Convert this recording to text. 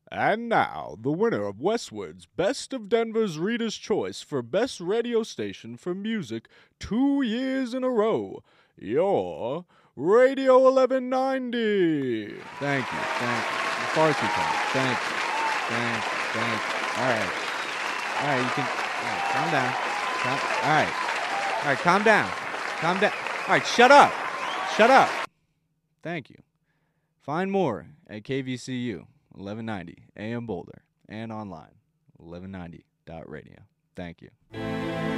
And now, the winner of Westwood's Best of Denver's Reader's Choice for Best Radio Station for Music 2 years in a row, your Radio 1190. Thank you. Far too kind. Thank you. All right, you can. All right, calm down. All right, calm down. All right, shut up. Thank you. Find more at KVCU 1190 AM Boulder and online 1190.radio. Thank you.